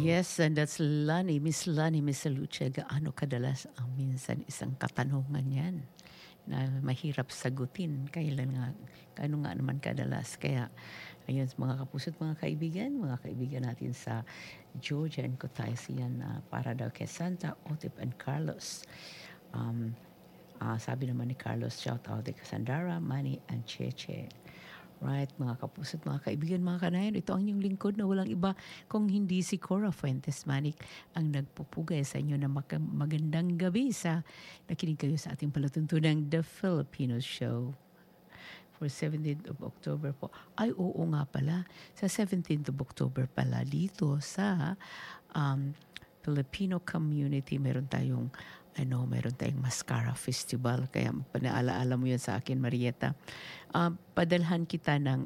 Yes, and that's Miss Lani Misaluce. Gaano kadalas ang minsan isang katanungan yan na mahirap sagutin. Gaano nga naman kadalas. Kaya, ayun, mga kapuso't mga kaibigan natin sa Georgia and Cutaisian para daw kay Santa, Otip, and Carlos. Sabi naman ni Carlos, shout out kay Sandara, Manny, and Cheche. Right, mga kapuso't mga kaibigan, mga kanayan, ito ang inyong lingkod na walang iba kung hindi si Cora Fuentes Manic ang nagpupugay sa inyo na magandang gabi sa nakinig kayo sa ating palatuntunang The Filipino Show for 17th of October po. Ay, oo nga pala, sa 17th of October pala dito sa Filipino community meron tayong Mascara Festival. Kaya panaalaala mo yan sa akin, Marieta. Padalhan kita ng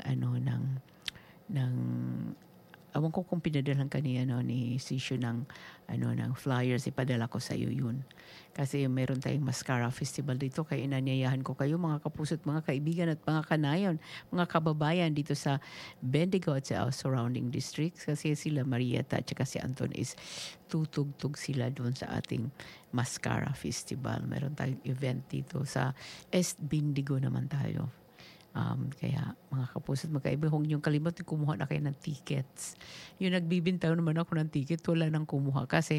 awan ko kung pinadalhan ka ni Sisyo ng flyers, ipadala ko sa iyo yun. Kasi meron tayong Mascara Festival dito, kaya inanyayahan ko kayo mga kapuso't mga kaibigan at mga kanayon, mga kababayan dito sa Bendigo at sa surrounding districts. Kasi sila Marieta at si Anton is tutugtog sila doon sa ating Mascara Festival. Meron tayong event dito sa East Bendigo naman tayo. Kaya mga kapuso't magkaiba, huwag niyong kalimutan kumuha na kayo ng tickets. Yung nagbibintaw naman ako ng ticket, wala nang kumuha kasi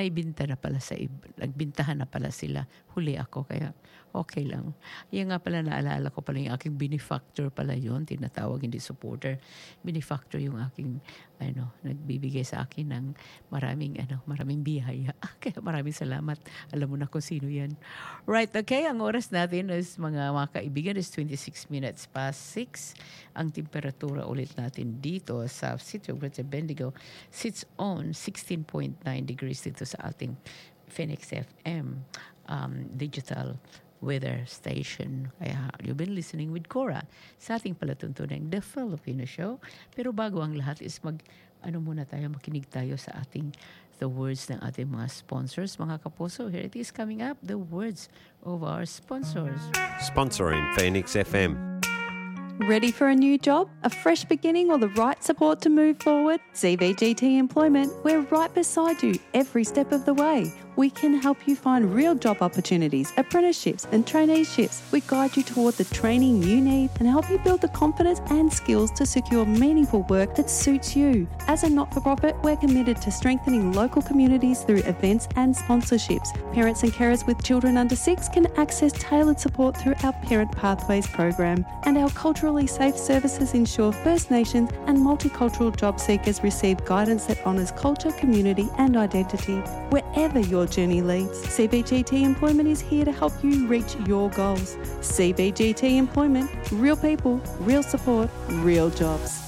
nagbintahan na pala sila. Huli ako, kaya okay lang. Yan nga pala, naalala ko pala yung aking benefactor pala yun, tinatawag, hindi supporter. Benefactor yung aking nagbibigay sa akin ng maraming biyaya. Kaya maraming salamat. Alam mo na kung sino yan. Right, okay. Ang oras natin is mga kaibigan is 26 minutes past 6. Ang temperatura ulit natin dito sa City of Greater Bendigo sits on 16.9 degrees dito sa ating Phoenix FM digital weather station. Kaya you've been listening with Cora sa ating palatuntunang The Filipino Show. Pero bago ang lahat is makinig tayo sa the words ng ating mga sponsors, mga kapuso. Here it is coming up, the words of our sponsors. Sponsoring Phoenix FM. Ready for a new job, a fresh beginning, or the right support to move forward? CBGT Employment, we're right beside you every step of the way. We can help you find real job opportunities, apprenticeships and traineeships. We guide you toward the training you need and help you build the confidence and skills to secure meaningful work that suits you. As a not-for-profit, we're committed to strengthening local communities through events and sponsorships. Parents and carers with children under 6 can access tailored support through our Parent Pathways program. And our culturally safe services ensure First Nations and multicultural job seekers receive guidance that honours culture, community and identity. Wherever your journey leads, CBGT Employment is here to help you reach your goals. CBGT Employment, real people, real support, real jobs.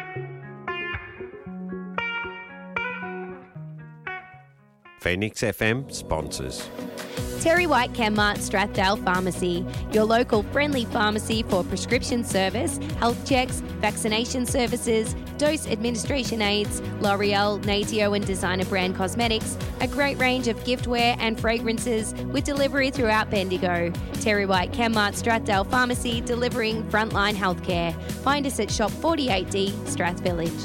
Phoenix FM sponsors. Terry White Chemmart Strathdale Pharmacy, your local friendly pharmacy for prescription service, health checks, vaccination services, dose administration aids, L'Oreal, Natio and designer brand cosmetics, a great range of giftware and fragrances with delivery throughout Bendigo. Terry White Chemmart Strathdale Pharmacy, delivering frontline healthcare. Find us at Shop 48D, Strath Village.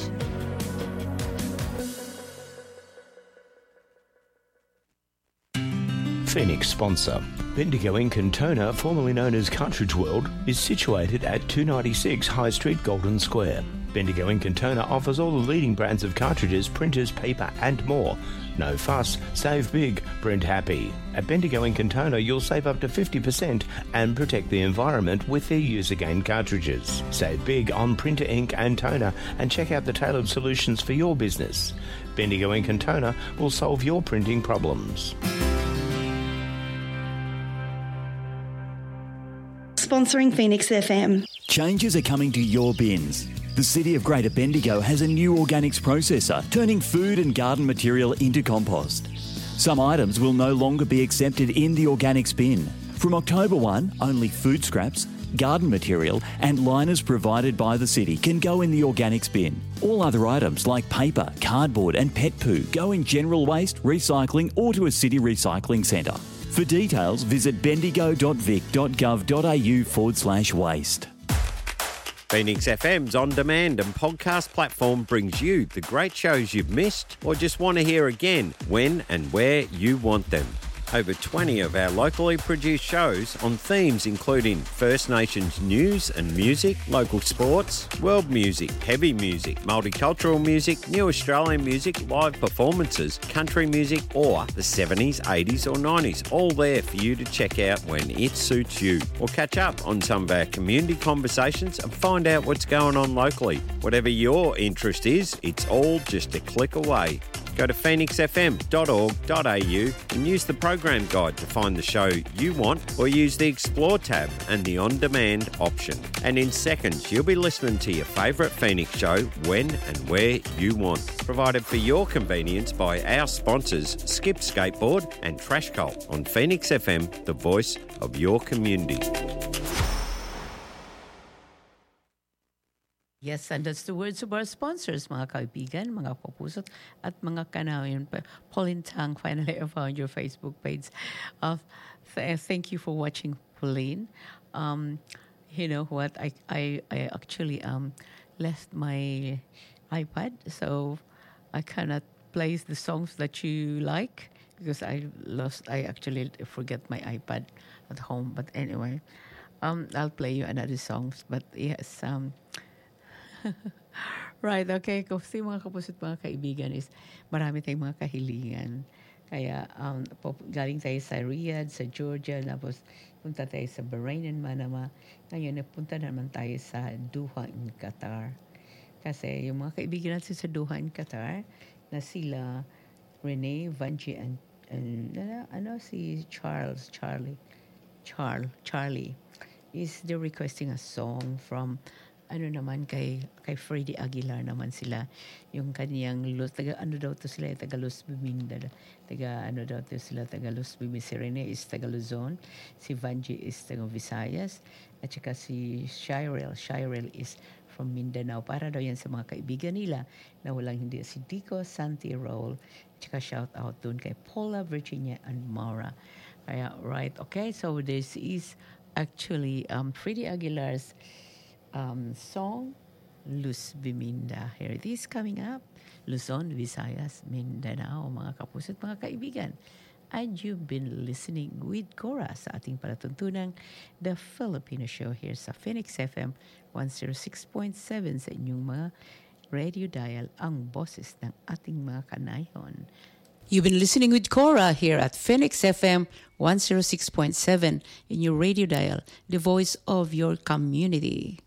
Phoenix sponsor. Bendigo in Cantona, formerly known as Cartridge World, is situated at 296 High Street, Golden Square. Bendigo in Cantona offers all the leading brands of cartridges, printers, paper and more. No fuss, save big, print happy. At Bendigo in Cantona, you'll save up to 50% and protect the environment with their use-again cartridges. Save big on printer ink and toner and check out the tailored solutions for your business. Bendigo in Cantona will solve your printing problems. Sponsoring Phoenix FM. Changes are coming to your bins. The City of Greater Bendigo has a new organics processor, turning food and garden material into compost. Some items will no longer be accepted in the organics bin. From October 1, only food scraps, garden material and liners provided by the city can go in the organics bin. All other items like paper, cardboard and pet poo go in general waste, recycling or to a city recycling centre. For details, visit bendigo.vic.gov.au/waste. Phoenix FM's on-demand and podcast platform brings you the great shows you've missed or just want to hear again when and where you want them. Over 20 of our locally produced shows on themes including First Nations news and music, local sports, world music, heavy music, multicultural music, new Australian music, live performances, country music or the 70s, 80s or 90s, all there for you to check out when it suits you. Or catch up on some of our community conversations and find out what's going on locally. Whatever your interest is, it's all just a click away. Go to phoenixfm.org.au and use the program guide to find the show you want or use the Explore tab and the On-Demand option. And in seconds, you'll be listening to your favourite Phoenix show when and where you want. Provided for your convenience by our sponsors, Skip Skateboard and Trash Cult on Phoenix FM, the voice of your community. Yes, and that's the words of our sponsors, mga kaibigan, mga kapusot, at mga kanawin. Pauline Tang, finally I found your Facebook page. Thank you for watching, Pauline. You know what? I actually left my iPad, so I cannot play the songs that you like because I actually forget my iPad at home. But anyway, I'll play you another songs. But yes, right, okay. Kasi mga kapusot, mga kaibigan is marami tayong mga kahilingan. Kaya galing tayo sa Riyadh, sa Georgia, tapos punta tayo sa Bahrain and Manama. Ngayon, napunta naman tayo sa Doha in Qatar. Kasi yung mga kaibigan natin sa Doha in Qatar, na sila Renee, Vanji, and si Charlie, is they're requesting a song from kay Freddie Aguilar naman sila, yung kaniyang taga Los Biminda, taga Los Biminda. Si Rene is taga Luzon, si Vanji is taga Visayas, at saka si Shirel is from Mindanao. Para daw yan sa mga kaibigan nila na walang hindi, si Dico, Santi, Raul, at saka shout out dun kay Paula, Virginia, and Maura. Kaya, right, okay, so this is actually Freddie Aguilar's song, Luz Biminda. Here it is coming up. Luzon, Visayas, Mindanao, mga kapuso't mga kaibigan. And you've been listening with Cora sa ating palatuntunang The Filipino Show here sa Phoenix FM 106.7 sa inyong mga radio dial, ang boses ng ating mga kanayon. You've been listening with Cora here at Phoenix FM 106.7 in your radio dial, the voice of your community.